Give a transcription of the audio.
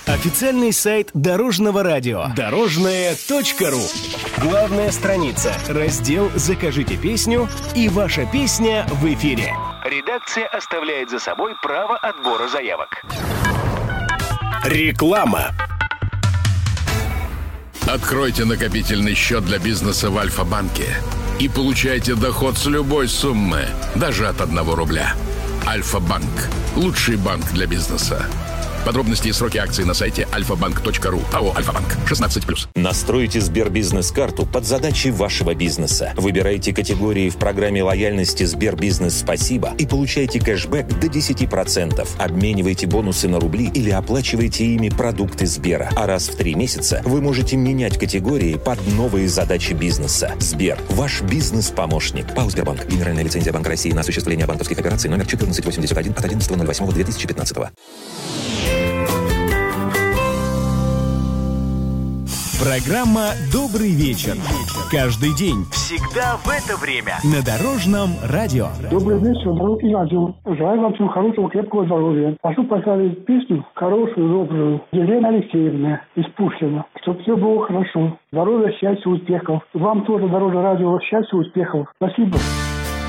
Официальный сайт Дорожного радио. Дорожное.ру. Главная страница. Раздел «Закажите песню» и ваша песня в эфире. Редакция оставляет за собой право отбора заявок. Реклама. Откройте накопительный счет для бизнеса в Альфа-банке и получайте доход с любой суммы, даже от 1 рубля. Альфа-банк. Лучший банк для бизнеса. Подробности и сроки акций на сайте alfabank.ru. АО «Альфа-банк». 16+. Настройте Сбербизнес-карту под задачи вашего бизнеса. Выбирайте категории в программе лояльности Сбербизнес «Спасибо» и получайте кэшбэк до 10%. Обменивайте бонусы на рубли или оплачивайте ими продукты Сбера. А раз в 3 месяца вы можете менять категории под новые задачи бизнеса. Сбер – ваш бизнес-помощник. ПАО «Сбербанк». Генеральная лицензия Банка России на осуществление банковских операций номер 1481 от 11.08.2015. Программа «Добрый вечер». Каждый день. Всегда в это время. На Дорожном радио. Добрый вечер, дорогие радио. Желаю вам всем хорошего, крепкого здоровья. Прошу поставить песню хорошую, добрую. Елена Алексеевна из Пушкина. Чтобы все было хорошо. Здоровья, счастья, успехов. Вам тоже, Дорожное радио, счастья, успехов. Спасибо.